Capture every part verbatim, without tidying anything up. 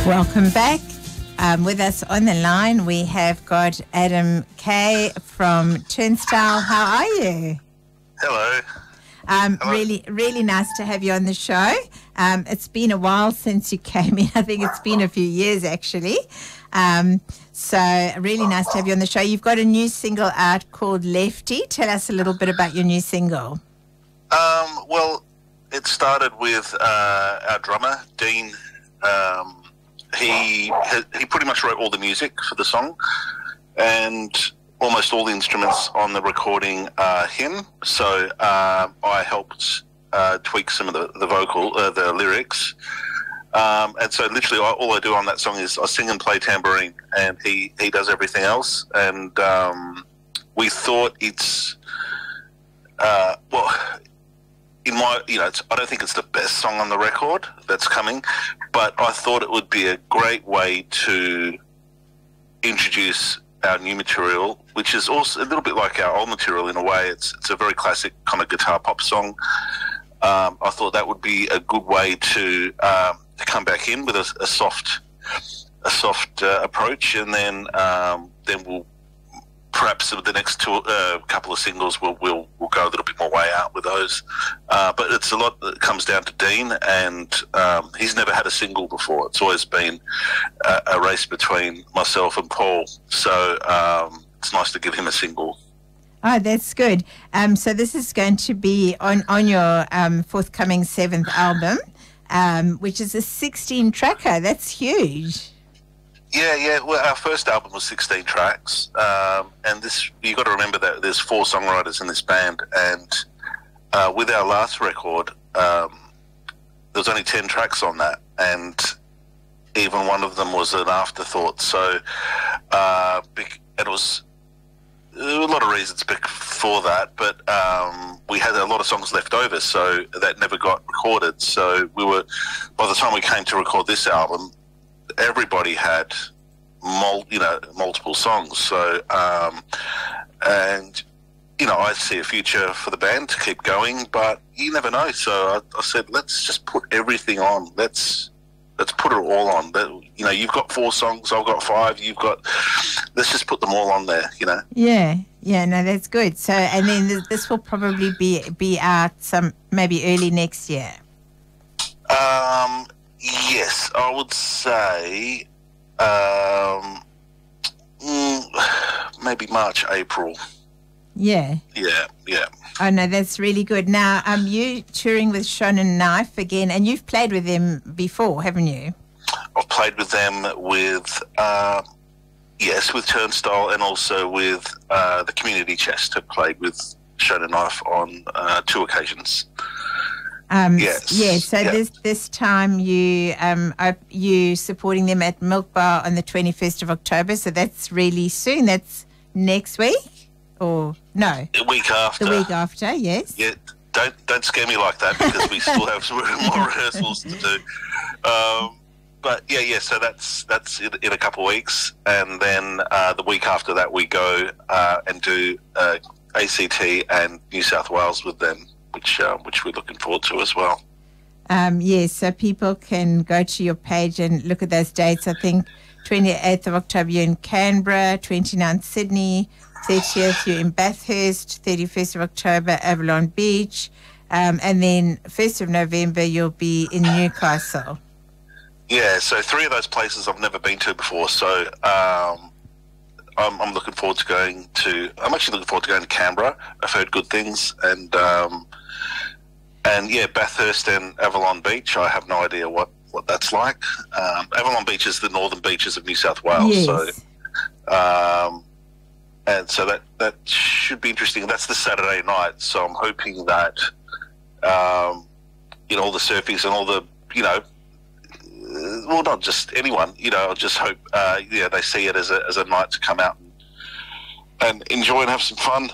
Welcome back. Um, with us on the line, we have got Adam Kay from Turnstile. How are you? Hello. Um, Hello. Really, really nice to have you on the show. Um, it's been a while since you came in. I think it's been a few years, actually. Um, so really nice to have you on the show. You've got a new single out called Lefty. Tell us a little bit about your new single. Um, well, it started with uh, our drummer, Dean. Um, he he pretty much wrote all the music for the song, and almost all the instruments on the recording are him. So uh, I helped uh, tweak some of the, the vocal, uh, the lyrics. Um, and so literally all, all I do on that song is I sing and play tambourine, and he, he does everything else. And um, we thought it's, uh, well, in my, you know, it's, I don't think it's the best song on the record that's coming, but I thought it would be a great way to introduce our new material, which is also a little bit like our old material in a way. It's it's a very classic kind of guitar pop song. Um, I thought that would be a good way to um, to come back in with a, a soft a soft uh, approach, and then um, then we'll perhaps the next two, uh, couple of singles we'll, we'll we'll go a little bit more way out with those. Uh, but it's a lot that comes down to Dean, and um, he's never had a single before. It's always been a, a race between myself and Paul. So um, it's nice to give him a single. Oh, that's good. Um, so this is going to be on, on your um, forthcoming seventh album, um, which is a sixteen tracker. That's huge. Yeah, yeah. Well, our first album was sixteen tracks, um, and this you got to remember that there's four songwriters in this band, and uh, with our last record, um, there was only ten tracks on that, and even one of them was an afterthought. So, uh, and it was a lot of reasons for that, but um, we had a lot of songs left over, so that never got recorded. So we were, by the time we came to record this album, everybody had mul- you know, multiple songs. So, um, and, you know, I see a future for the band to keep going, but you never know. So I, I said, let's just put everything on. Let's let's put it all on. That, you know, you've got four songs, I've got five, you've got, let's just put them all on there, you know. Yeah, yeah, no, that's good. So, and then th- this will probably be, be out some, maybe early next year. Um... Yes, I would say um, mm, maybe March, April. Yeah. Yeah, yeah. Oh, no, that's really good. Now, um, you touring with Shonen Knife again, and you've played with them before, haven't you? I've played with them with, uh, yes, with Turnstile, and also with uh, the Community Chest. Have played with Shonen Knife on uh, two occasions. Um, yes. Yeah, so yeah. this this time you um are you supporting them at Milk Bar on the twenty-first of October, so that's really soon. That's next week? Or no? The week after. The week after, yes. Yeah, don't don't scare me like that, because we still have some more rehearsals to do. Um, but yeah, yeah, so that's that's in, in a couple of weeks, and then uh, the week after that we go uh, and do uh, A C T and New South Wales with them, which uh, which we're looking forward to as well. Um, yes, so people can go to your page and look at those dates. I think twenty-eighth of October you're in Canberra, twenty-ninth Sydney, thirtieth you're in Bathurst, thirty-first of October Avalon Beach, um, and then first of November you'll be in Newcastle. Yeah, so three of those places I've never been to before, so um, I'm, I'm looking forward to going to, I'm actually looking forward to going to Canberra. I've heard good things, and um, and yeah, Bathurst and Avalon Beach, I have no idea what, what that's like. Um, Avalon Beach is the northern beaches of New South Wales, Yes. so um, and so that, that should be interesting. That's the Saturday night, so I'm hoping that um, you know, all the surfies and all the, you know, well, not just anyone, you know, I just hope, uh, yeah, they see it as a as a night to come out and, and enjoy and have some fun.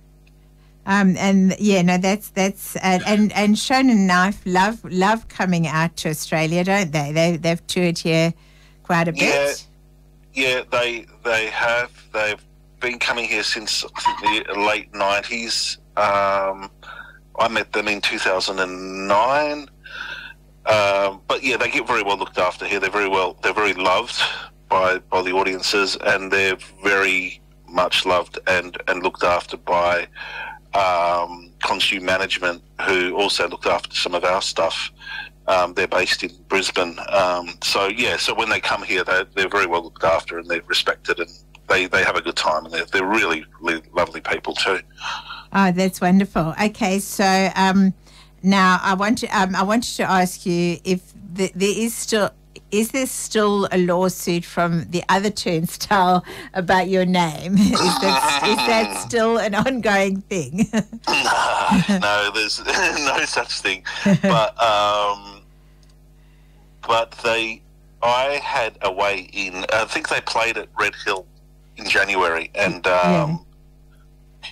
Um, and yeah, no, that's that's uh, and and Shonen Knife love love coming out to Australia, don't they? They they've toured here quite a bit. Yeah, yeah, they they have. They've been coming here since I think the late nineties. Um, I met them in two thousand nine. Um, but yeah, they get very well looked after here. They're very well, they're very loved by by the audiences, and they're very much loved and, and looked after by um, Consume Management, who also looked after some of our stuff. Um, they're based in Brisbane. Um, so yeah, so when they come here, they're, they're very well looked after and they're respected, and they, they have a good time, and they're, they're really, really lovely people too. Oh, that's wonderful. Okay, so um, now I want to um, I wanted to ask you if the, there is still is there still a lawsuit from the other Turnstile about your name? Is that, is that still an ongoing thing? no, no, there's no such thing. But um, but they, I had a way in. I think they played at Red Hill in January, and um, yeah.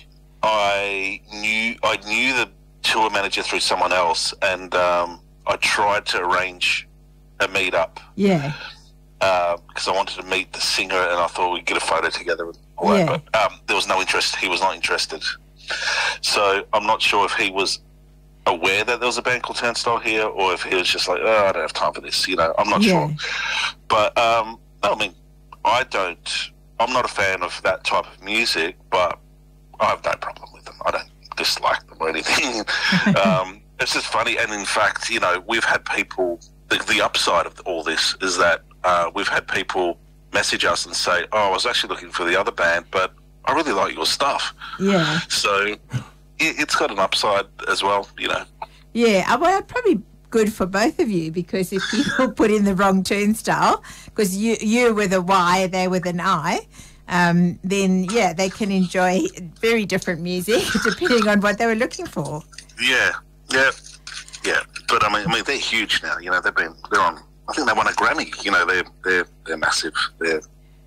I knew I knew the tour manager through someone else, and um, I tried to arrange a meet up. Yeah. Uh, because I wanted to meet the singer, and I thought we'd get a photo together and all Yeah. that. But um, there was no interest. He was not interested. So I'm not sure if he was aware that there was a band called Turnstile here, or if he was just like, oh, I don't have time for this. You know, I'm not Yeah. sure. But um, no, I mean, I don't. I'm not a fan of that type of music, but I have no problem with them. I don't dislike them or anything. um, it's just funny, and in fact, you know, we've had people. The, the upside of all this is that uh, we've had people message us and say, oh, I was actually looking for the other band, but I really like your stuff. Yeah. So it, it's got an upside as well, you know. Yeah, uh, well, probably good for both of you, because if people put in the wrong Turnstile, because you, you with a Y, they with an I, um, then, yeah, they can enjoy very different music depending on what they were looking for. Yeah, yeah. Yeah, but I mean, I mean, they're huge now. You know, they've been they're on. I think they won a Grammy. You know, they're they're they're massive. They're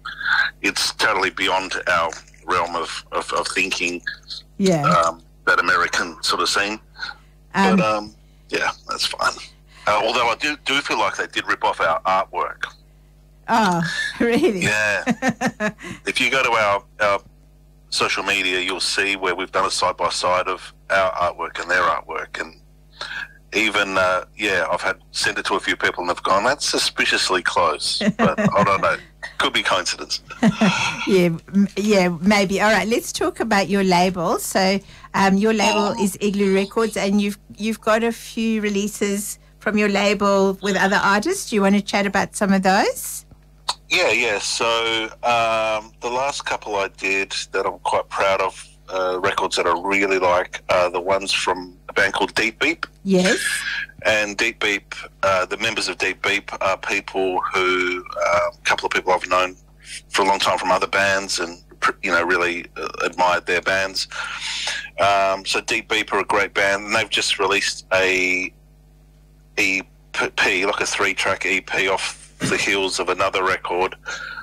it's totally beyond our realm of of, of thinking. Yeah, um, that American sort of scene. Um, but um, yeah, that's fine. Uh, although I do do feel like they did rip off our artwork. Oh, really? Yeah. If you go to our our social media, you'll see where we've done a side by side of our artwork and their artwork, and even, uh, yeah, I've had sent it to a few people and they've gone, that's suspiciously close. But I don't know. Could be coincidence. yeah, m- yeah, maybe. All right, let's talk about your label. So um, your label is Igloo Records, and you've you've got a few releases from your label with other artists. Do you want to chat about some of those? Yeah, yeah. So um, the last couple I did that I'm quite proud of, uh, records that I really like, are the ones from a band called Deep Beep. Yes. And Deep Beep, uh, the members of Deep Beep are people who, uh, a couple of people I've known for a long time from other bands, and, you know, really uh, admired their bands. Um, so Deep Beep are a great band, and they've just released a E P, like a three-track E P off the heels of another record.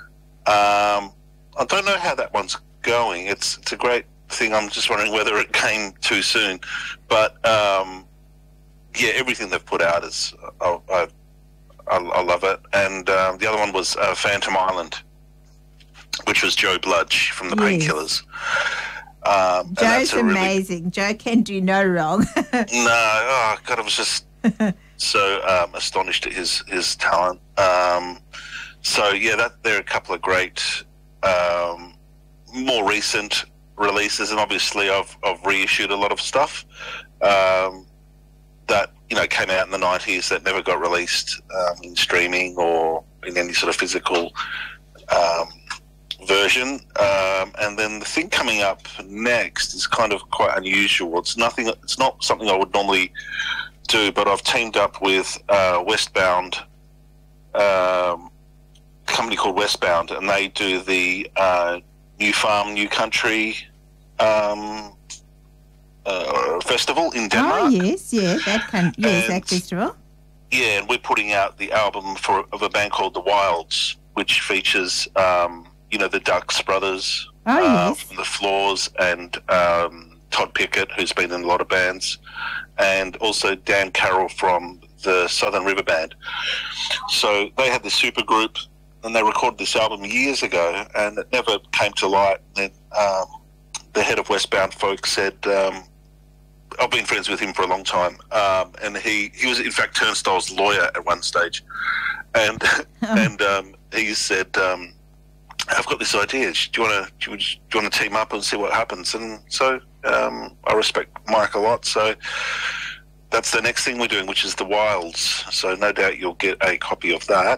Um, I don't know how that one's going. It's, it's a great thing. I'm just wondering whether it came too soon. But, um, yeah, everything they've put out is, I, I, I, I love it. And um, the other one was uh, Phantom Island, which was Joe Bludge from the Yes. Painkillers. Um, Joe's really, amazing. Joe can do no wrong. no, oh God, I was just so um, astonished at his his talent. Um, so yeah, that there are a couple of great, um, more recent releases, and obviously I've I've reissued a lot of stuff um, that you know came out in the nineties that never got released um, in streaming or in any sort of physical um, version. Um, and then the thing coming up next is kind of quite unusual. It's nothing. It's not something I would normally do, but I've teamed up with uh, Westbound, um, a company called Westbound, and they do the uh, New Farm, New Country um, uh, festival in Denmark. Oh, yes, yeah, that can, yes, And- that festival. Yeah, and we're putting out the album for of a band called The Wilds, which features, um, you know, the Ducks brothers, Oh, uh, yes. from The Floors, and um, Todd Pickett, who's been in a lot of bands, and also Dan Carroll from the Southern River Band. So they had this super group, and they recorded this album years ago, and it never came to light. And then um, the head of Westbound folks said, um, I've been friends with him for a long time, um, and he, he was in fact Turnstile's lawyer at one stage, and oh. and um, he said, um, "I've got this idea. Do you want to do you want to team up and see what happens?" And so um, I respect Mike a lot. So that's the next thing we're doing, which is The Wilds. So no doubt you'll get a copy of that.